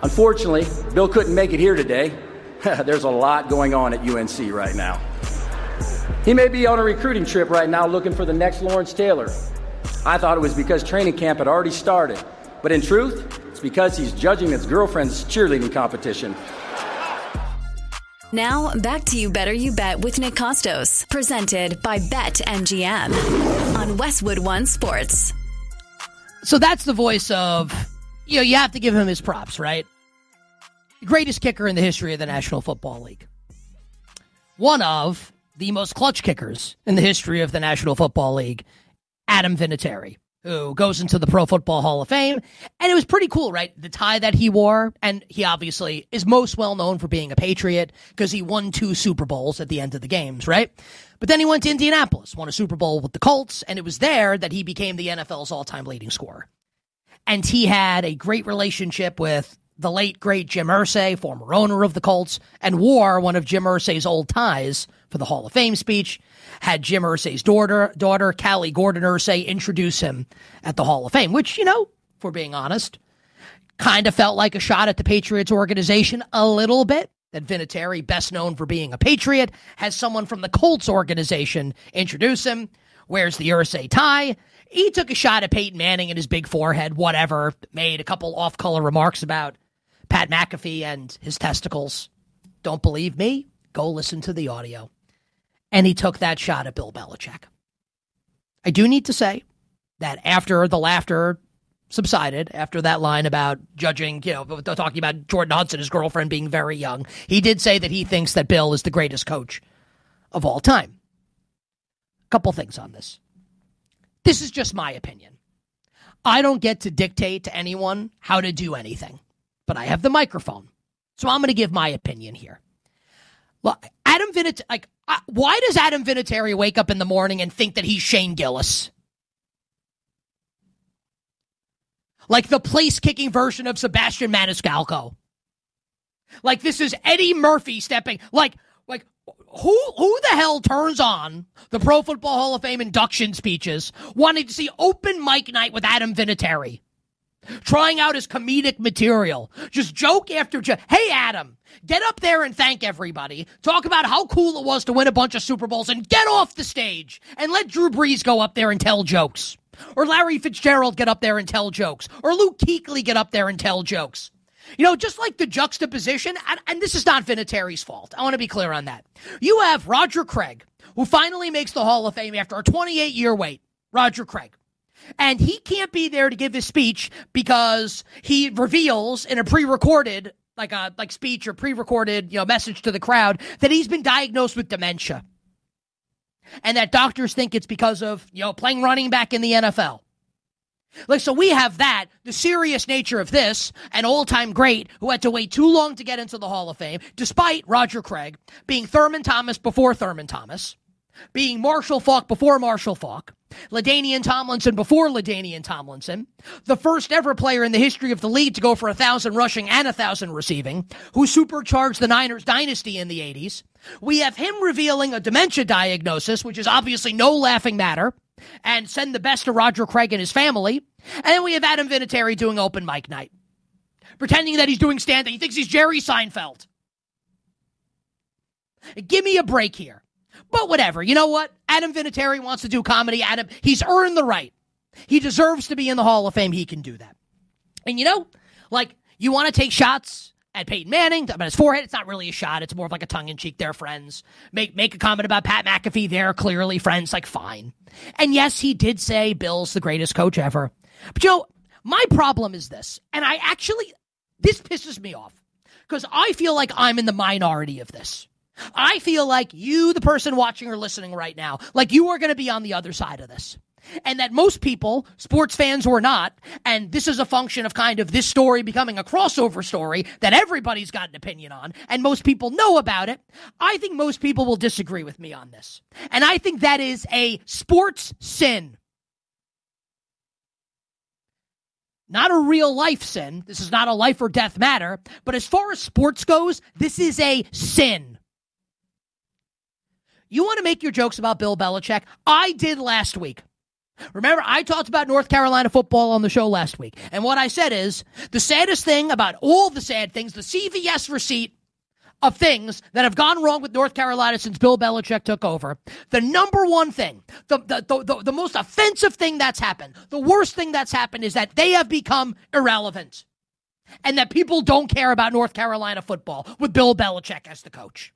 Unfortunately, Bill couldn't make it here today. There's a lot going on at UNC right now. He may be on a recruiting trip right now looking for the next Lawrence Taylor. I thought it was because training camp had already started. But in truth, it's because he's judging his girlfriend's cheerleading competition. Now, back to You Better You Bet with Nick Costos, presented by BetMGM on Westwood One Sports. So that's the voice of, you have to give him his props, right? The greatest kicker in the history of the National Football League. One of the most clutch kickers in the history of the National Football League, Adam Vinatieri, who goes into the Pro Football Hall of Fame. And it was pretty cool, right? The tie that he wore, and he obviously is most well known for being a Patriot because he won 2 Super Bowls at the end of the games, right? But then he went to Indianapolis, won a Super Bowl with the Colts, and it was there that he became the NFL's all-time leading scorer. And he had a great relationship with the late, great Jim Irsay, former owner of the Colts, and wore one of Jim Irsay's old ties for the Hall of Fame speech. Had Jim Irsay's daughter, Callie Gordon Irsay, introduce him at the Hall of Fame, which, if we're being honest, kind of felt like a shot at the Patriots organization a little bit. That Vinatieri, best known for being a Patriot, has someone from the Colts organization introduce him, wears the Irsay tie. He took a shot at Peyton Manning and his big forehead, whatever, made a couple off-color remarks about Pat McAfee and his testicles. Don't believe me? Go listen to the audio. And he took that shot at Bill Belichick. I do need to say that after the laughter subsided, after that line about judging, talking about Jordan Hudson, his girlfriend, being very young, he did say that he thinks that Bill is the greatest coach of all time. A couple things on this. This is just my opinion. I don't get to dictate to anyone how to do anything, but I have the microphone. So I'm going to give my opinion here. Well, Adam Vinatieri, why does Adam Vinatieri wake up in the morning and think that he's Shane Gillis? Like the place-kicking version of Sebastian Maniscalco. Like this is Eddie Murphy stepping, who the hell turns on the Pro Football Hall of Fame induction speeches wanting to see open mic night with Adam Vinatieri? Trying out his comedic material. Just joke after joke. Hey, Adam, get up there and thank everybody. Talk about how cool it was to win a bunch of Super Bowls and get off the stage and let Drew Brees go up there and tell jokes. Or Larry Fitzgerald get up there and tell jokes. Or Luke Kuechly get up there and tell jokes. Just like the juxtaposition, and this is not Vinatieri's fault. I want to be clear on that. You have Roger Craig, who finally makes the Hall of Fame after a 28-year wait. Roger Craig. And he can't be there to give his speech because he reveals in a pre-recorded, speech or pre-recorded, message to the crowd that he's been diagnosed with dementia. And that doctors think it's because of, playing running back in the NFL. So we have that, the serious nature of this, an all-time great who had to wait too long to get into the Hall of Fame, despite Roger Craig being Thurman Thomas before Thurman Thomas, being Marshall Faulk before Marshall Faulk, LaDainian Tomlinson before LaDainian Tomlinson, the first ever player in the history of the league to go for 1,000 rushing and 1,000 receiving, who supercharged the Niners dynasty in the 80s. We have him revealing a dementia diagnosis, which is obviously no laughing matter, and send the best to Roger Craig and his family. And then we have Adam Vinatieri doing open mic night, pretending that he's doing stand-up. He thinks he's Jerry Seinfeld. Give me a break here. But whatever. You know what? Adam Vinatieri wants to do comedy. He's earned the right. He deserves to be in the Hall of Fame. He can do that. And you want to take shots at Peyton Manning, about his forehead. It's not really a shot. It's more of like a tongue-in-cheek. They're friends. Make a comment about Pat McAfee. They're clearly friends. Fine. And yes, he did say Bill's the greatest coach ever. But my problem is this. And this pisses me off. Because I feel like I'm in the minority of this. I feel like you, the person watching or listening right now, you are going to be on the other side of this. And that most people, sports fans or not, and this is a function of kind of this story becoming a crossover story that everybody's got an opinion on, and most people know about it, I think most people will disagree with me on this. And I think that is a sports sin. Not a real life sin. This is not a life or death matter. But as far as sports goes, this is a sin. You want to make your jokes about Bill Belichick? I did last week. Remember, I talked about North Carolina football on the show last week. And what I said is the saddest thing about all the sad things, the CVS receipt of things that have gone wrong with North Carolina since Bill Belichick took over, the number one thing, the most offensive thing that's happened, the worst thing that's happened is that they have become irrelevant and that people don't care about North Carolina football with Bill Belichick as the coach.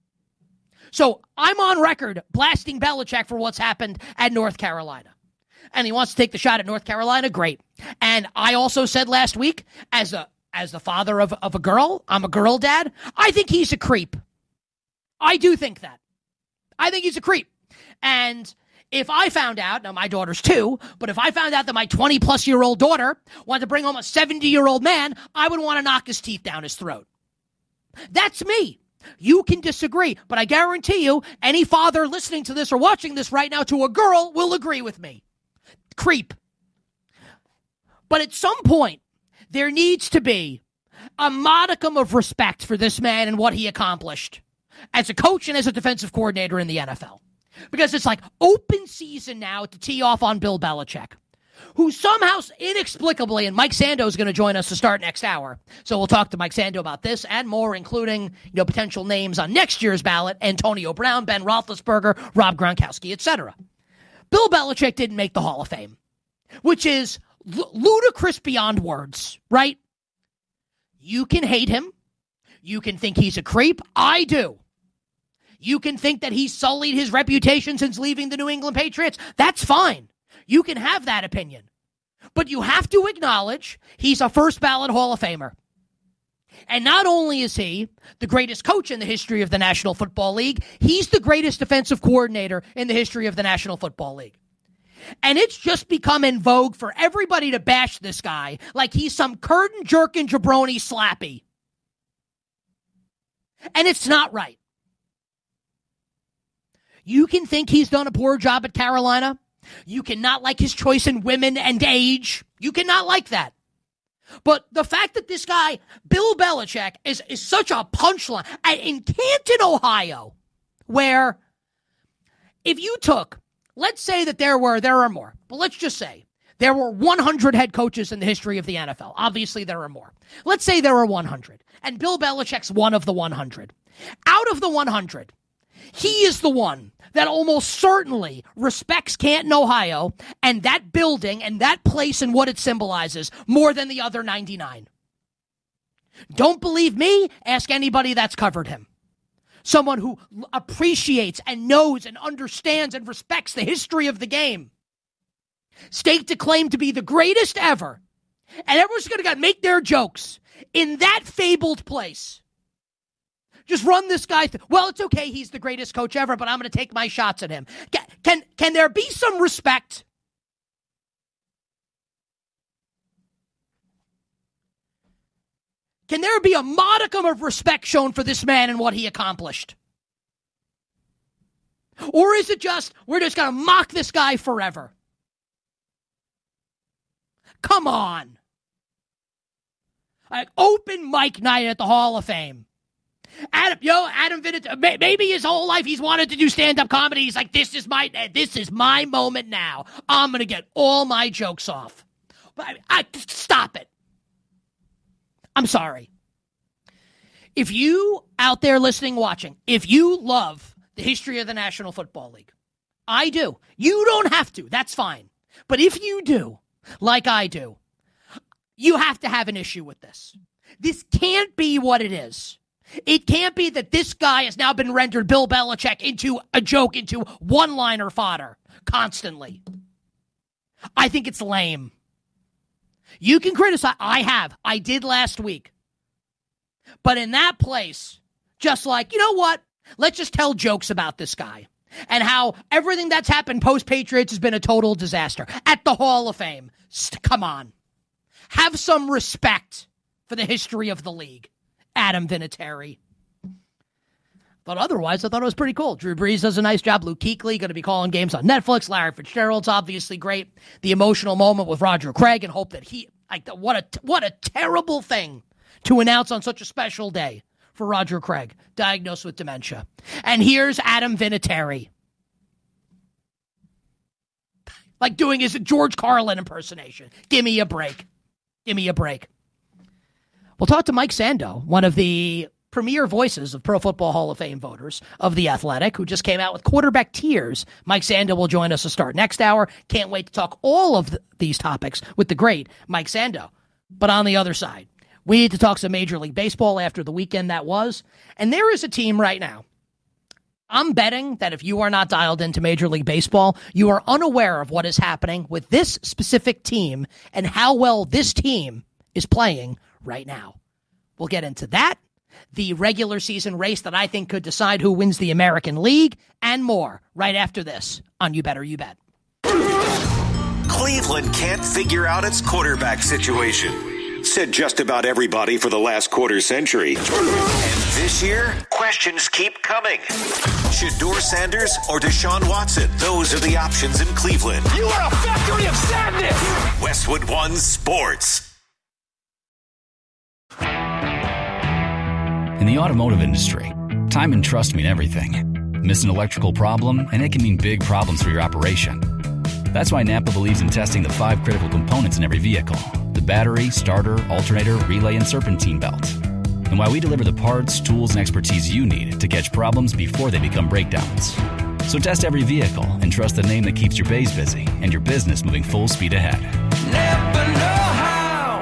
So I'm on record blasting Belichick for what's happened at North Carolina. And he wants to take the shot at North Carolina, great. And I also said last week, as the father of a girl, I'm a girl dad, I think he's a creep. I do think that. I think he's a creep. And if I found out, now my daughter's 2, but if I found out that my 20-plus-year-old daughter wanted to bring home a 70-year-old man, I would want to knock his teeth down his throat. That's me. You can disagree, but I guarantee you, any father listening to this or watching this right now to a girl will agree with me. Creep. But at some point, there needs to be a modicum of respect for this man and what he accomplished as a coach and as a defensive coordinator in the NFL. Because it's like open season now to tee off on Bill Belichick, who somehow inexplicably, and Mike Sando is going to join us to start next hour. So we'll talk to Mike Sando about this and more, including potential names on next year's ballot: Antonio Brown, Ben Roethlisberger, Rob Gronkowski, etc. Bill Belichick didn't make the Hall of Fame, which is ludicrous beyond words, right? You can hate him. You can think he's a creep. I do. You can think that he's sullied his reputation since leaving the New England Patriots. That's fine. You can have that opinion. But you have to acknowledge he's a first ballot Hall of Famer. And not only is he the greatest coach in the history of the National Football League, he's the greatest defensive coordinator in the history of the National Football League. And it's just become in vogue for everybody to bash this guy like he's some curtain-jerking jabroni slappy. And it's not right. You can think he's done a poor job at Carolina. You cannot like his choice in women and age. You cannot like that. But the fact that this guy, Bill Belichick, is such a punchline in Canton, Ohio, where if you took, let's say that there are more, but let's just say there were 100 head coaches in the history of the NFL. Obviously, there are more. Let's say there are 100, and Bill Belichick's one of the 100. Out of the 100, he is the one that almost certainly respects Canton, Ohio, and that building and that place and what it symbolizes more than the other 99. Don't believe me? Ask anybody that's covered him. Someone who appreciates and knows and understands and respects the history of the game. Staked to claim to be the greatest ever. And everyone's going to make their jokes in that fabled place. Just run this guy through. Well, it's okay. He's the greatest coach ever, but I'm going to take my shots at him. Can there be some respect? Can there be a modicum of respect shown for this man and what he accomplished? Or is it just, we're just going to mock this guy forever? Come on. Like open mic night at the Hall of Fame. Adam Vinatieri, maybe his whole life he's wanted to do stand-up comedy. He's like, this is my moment now. I'm going to get all my jokes off. But stop it. I'm sorry. If you out there listening, watching, if you love the history of the National Football League, I do. You don't have to. That's fine. But if you do, like I do, you have to have an issue with this. This can't be what it is. It can't be that this guy has now been rendered Bill Belichick into a joke, into one-liner fodder constantly. I think it's lame. You can criticize. I did last week. But in that place, just like, you know what? Let's just tell jokes about this guy and how everything that's happened post-Patriots has been a total disaster. At the Hall of Fame. Come on. Have some respect for the history of the league. Adam Vinatieri. But otherwise, I thought it was pretty cool. Drew Brees does a nice job. Luke Kuechly going to be calling games on Netflix. Larry Fitzgerald's obviously great. The emotional moment with Roger Craig, and hope that what a terrible thing to announce on such a special day for Roger Craig, diagnosed with dementia. And here's Adam Vinatieri. like doing his George Carlin impersonation. Give me a break. Give me a break. We'll talk to Mike Sando, one of the premier voices of Pro Football Hall of Fame voters of The Athletic, who just came out with quarterback tears. Mike Sando will join us to start next hour. Can't wait to talk all of these topics with the great Mike Sando. But on the other side, we need to talk some Major League Baseball after the weekend that was. And there is a team right now. I'm betting that if you are not dialed into Major League Baseball, you are unaware of what is happening with this specific team and how well this team is playing right now. We'll get into that, the regular season race that I think could decide who wins the American League, and more right after this on You Better You Bet. Cleveland can't figure out its quarterback situation, said just about everybody for the last quarter century. And this year, questions keep coming. Shedeur Sanders or Deshaun Watson? Those are the options in Cleveland. You are a factory of sadness! Westwood One Sports. In the automotive industry, time and trust mean everything. Miss an electrical problem, and it can mean big problems for your operation. That's why Napa believes in testing the 5 critical components in every vehicle: the battery, starter, alternator, relay, and serpentine belt. And why we deliver the parts, tools, and expertise you need to catch problems before they become breakdowns. So test every vehicle and trust the name that keeps your bays busy and your business moving full speed ahead. Never know how.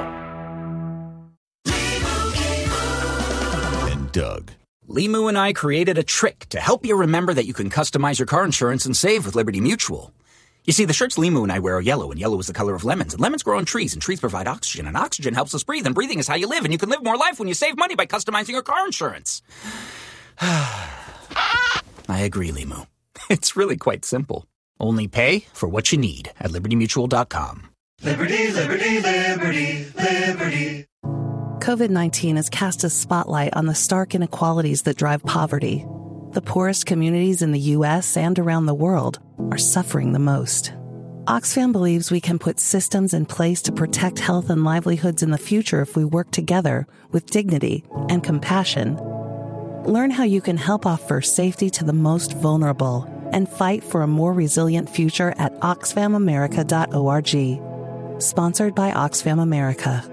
Doug. Limu and I created a trick to help you remember that you can customize your car insurance and save with Liberty Mutual. You see, the shirts Limu and I wear are yellow, and yellow is the color of lemons. And lemons grow on trees, and trees provide oxygen, and oxygen helps us breathe, and breathing is how you live, and you can live more life when you save money by customizing your car insurance. I agree, Limu. It's really quite simple. Only pay for what you need at LibertyMutual.com. Liberty, liberty, liberty, liberty. COVID-19 has cast a spotlight on the stark inequalities that drive poverty. The poorest communities in the U.S. and around the world are suffering the most. Oxfam believes we can put systems in place to protect health and livelihoods in the future if we work together with dignity and compassion. Learn how you can help offer safety to the most vulnerable and fight for a more resilient future at oxfamamerica.org. Sponsored by Oxfam America.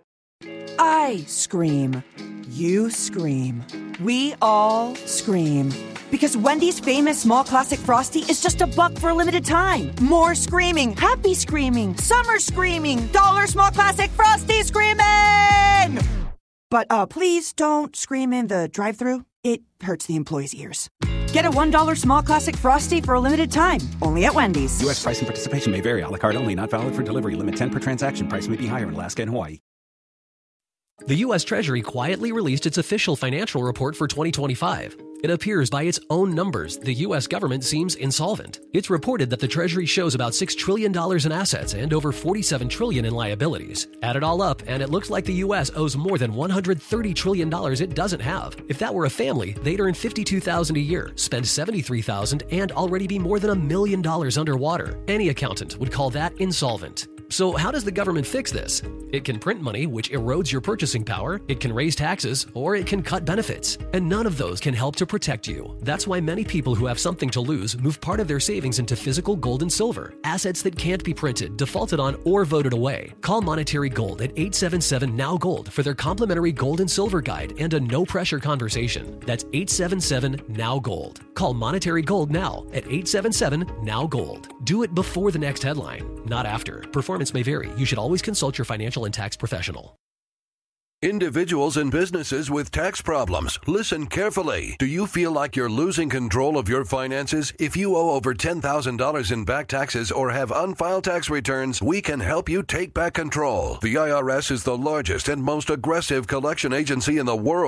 I scream. You scream. We all scream. Because Wendy's famous small classic Frosty is just $1 for a limited time. More screaming, happy screaming, summer screaming, $1 small classic Frosty screaming! But please don't scream in the drive-thru. It hurts the employees' ears. Get a $1 small classic Frosty for a limited time. Only at Wendy's. U.S. price and participation may vary. A la carte only. Not valid for delivery. Limit 10 per transaction. Price may be higher in Alaska and Hawaii. The U.S. Treasury quietly released its official financial report for 2025. It appears by its own numbers, the U.S. government seems insolvent. It's reported that the Treasury shows about $6 trillion in assets and over $47 trillion in liabilities. Add it all up, and it looks like the U.S. owes more than $130 trillion it doesn't have. If that were a family, they'd earn $52,000 a year, spend $73,000, and already be more than $1 million underwater. Any accountant would call that insolvent. So how does the government fix this? It can print money, which erodes your purchasing power, it can raise taxes, or it can cut benefits. And none of those can help to protect you. That's why many people who have something to lose move part of their savings into physical gold and silver, assets that can't be printed, defaulted on, or voted away. Call Monetary Gold at 877-NOW-GOLD for their complimentary gold and silver guide and a no-pressure conversation. That's 877-NOW-GOLD. Call Monetary Gold now at 877-NOW-GOLD. Do it before the next headline, not after. Performance may vary. You should always consult your financial and tax professional. Individuals and businesses with tax problems, listen carefully. Do you feel like you're losing control of your finances? If you owe over $10,000 in back taxes or have unfiled tax returns, we can help you take back control. The IRS is the largest and most aggressive collection agency in the world.